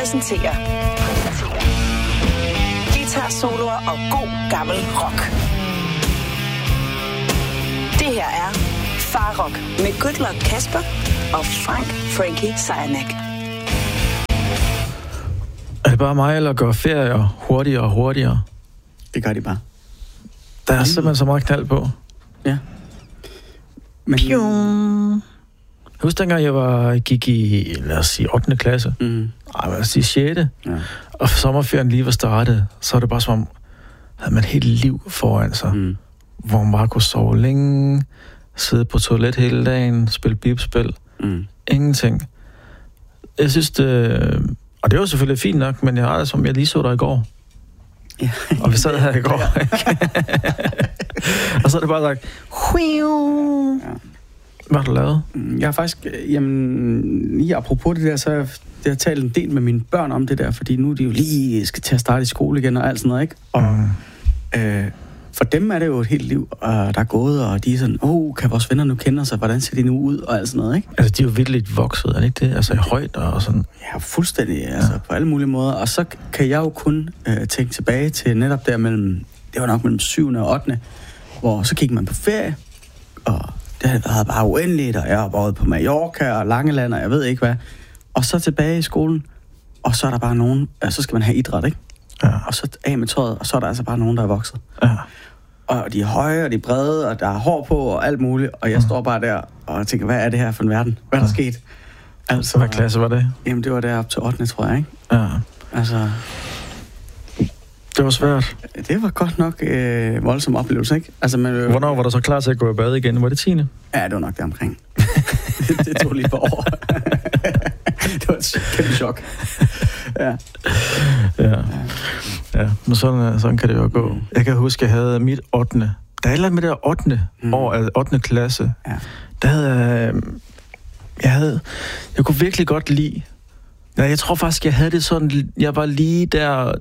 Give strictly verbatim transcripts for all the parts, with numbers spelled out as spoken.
præsenterer guitar-soloer og god gammel rock. Det her er Far Rock med Good Luck Kasper og Frank Frankie Sejnak. Er det bare mig, eller går ferier hurtigere og hurtigere? Det gør de bare. Der er simpelthen så meget knald på. Ja. Men... Jeg husker dengang, jeg var, gik i, lad os sige, ottende klasse. Mm. Ej, lad os sige sjette. Ja. Og sommerferien lige var startet, så var det bare som om, havde man et helt liv foran sig. Mm. Hvor man bare kunne sove længe, sidde på toilet hele dagen, spille bibspil. Mm. Ingenting. Jeg synes det... Og det var selvfølgelig fint nok, men jeg har det som, jeg lige så dig i går. Ja. Og vi sad her i går. Og så er det bare sagt... Ja. Hvad har du lavet? Jeg har faktisk... Jamen, lige apropos det der, så har jeg, jeg har talt en del med mine børn om det der, fordi nu er de jo lige skal til at starte i skole igen og alt sådan noget, ikke? Og mm. øh, for dem er det jo et helt liv, og der er gået, og de er sådan, åh, oh, kan vores venner nu kende os, og hvordan ser de nu ud, og alt sådan noget, ikke? Altså, de er jo virkelig vokset, er det ikke det? Altså, i højde og sådan... Ja, fuldstændig, altså, ja. På alle mulige måder. Og så kan jeg jo kun øh, tænke tilbage til netop der mellem... Det var nok mellem syvende og ottende, hvor så gik man på ferie, og det havde været bare uendeligt, og jeg var både på Mallorca og Langeland, og jeg ved ikke hvad. Og så tilbage i skolen, og så er der bare nogen... Altså, så skal man have idræt, ikke? Ja. Og så af med tøjet, og så er der altså bare nogen, der er vokset. Ja. Og de er høje, og de er brede, og der er hår på, og alt muligt. Og jeg mm. står bare der og tænker, hvad er det her for en verden? Hvad er der ja. sket? Altså, hvad klasse var det? Jamen, det var der op til ottende, tror jeg, ikke? Ja. Altså... Det var svært. Det var godt nok øh, voldsom oplevelse, ikke? Altså, men, øh, Hvornår var du så klar til at gå i bad igen? Var det tiende? Ja, det var nok der omkring. det, det tog lige på år. Det var et kæmpe chok. Ja. Ja. Ja, men sådan, sådan kan det jo gå. Jeg kan huske, jeg havde mit ottende. Der er et eller andet med det der ottende mm. år, altså ottende klasse. Ja. Der havde jeg... Jeg havde... Jeg kunne virkelig godt lide... Ja, jeg tror faktisk, jeg havde det sådan... Jeg var lige der...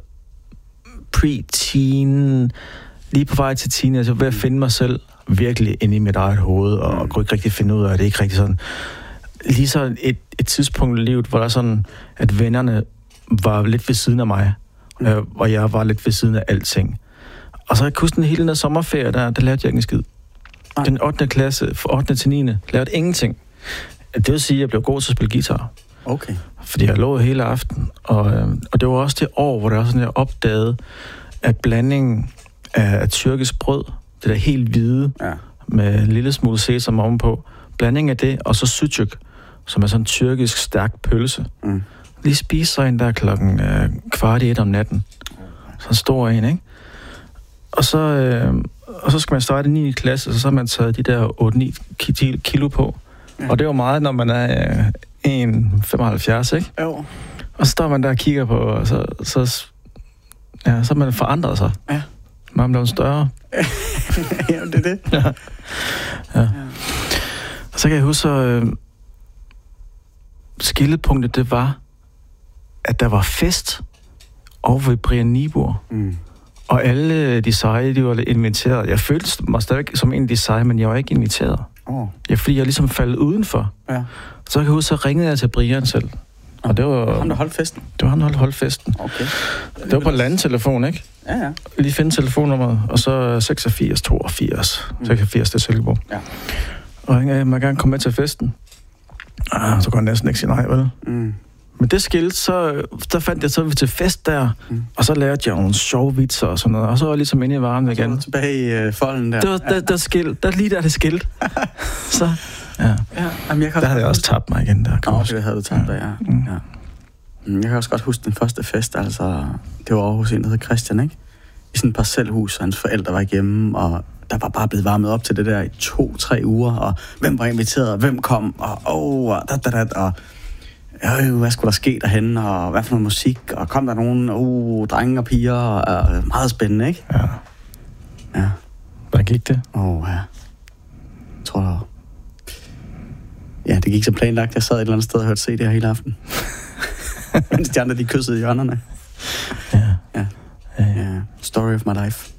pre-teen... Lige på vej til teen. Altså ved at finde mig selv virkelig inde i mit eget hoved, og kunne ikke rigtig finde ud af det. Ikke rigtig sådan... Lige så et, et tidspunkt i livet, hvor der sådan... At vennerne var lidt ved siden af mig. Mm. Øh, og jeg var lidt ved siden af alting. Og så jeg kunne den hele den der sommerferie, der, der lavede jeg ikke en skid. Nej. Den ottende klasse, fra ottende til niende, lavede ingenting. Det vil sige, at jeg blev god til at spille guitar. Okay. Fordi jeg lå hele aften. Og, øh, og det var også det år, hvor der var sådan, jeg opdagede, at blandingen af, af tyrkisk brød, det der helt hvide, ja. Med en lille smule sesam ovenpå, blandingen af det, og så sucuk, som er sådan en tyrkisk stærk pølse. Mm. Lige spise sig en der klokken øh, kvart i et om natten. Så en stor en, ikke? Og så, øh, og så skal man starte i niende klasse, og så har man taget de der otte ni kilo på. Ja. Og det er jo meget, når man er øh, en komma femoghalvfjerds, ikke? Jo. Og så står man der og kigger på, og så, så, ja, så har man forandret sig. Ja. Man bliver større. Ja, det er det. Ja. Ja. Ja. Og så kan jeg huske, øh, skillepunktet, det var, at der var fest over ved Brian Nibor. Mm. Og alle de seje, de var inviteret. Jeg følte mig stadig som en af de seje, men jeg var ikke inviteret. Oh. Ja, fordi jeg ligesom faldt udenfor. Ja. Så kan jeg huske, så ringede jeg til Brian selv. Og oh. det var ham, der holdt festen? Det var ham, der holdt, holdt festen. Okay. Det var på landtelefon, ikke? Ja, ja. Lige finde telefonnummeret, og så seksogfirs toogfirs. Mm. seksogfirs til Silkeborg. Ja. Og jeg må gerne komme med til festen. Ah, så kunne jeg næsten ikke sige nej, vel? Mm. Men det skilte, så der fandt jeg så vi til fest der, mm. og så lærte jeg nogle sjove vitser og sådan noget, og så var jeg ligesom inde i varmen igen. Så var tilbage i øh, folden der. Det var der, der skilt, der lige der det skilt. Så, ja. ja jamen, jeg kan der havde jeg også tabt mig igen der. Åh, det havde du tabt dig, ja. Mm. ja. Jeg kan også godt huske den første fest, altså, det var over hos en, der hed Christian, ikke? I sådan et parcelhus, og hans forældre var hjemme, og der var bare blevet varmet op til det der i to-tre uger, og hvem var inviteret, og hvem kom, og åh, og da, da, da, og øh, hvad skulle der ske derhen, og hvad for noget musik, og kom der nogen, uh, drenge og piger, og uh, meget spændende, ikke? Ja. Ja. Hvordan gik det? Åh, oh, ja. Jeg tror, ja, det gik så planlagt, jeg sad et eller andet sted og hørte C D hele aften. Mens de andre, de kyssede i hjørnerne. Ja. Ja. Ja, ja. Story of my life.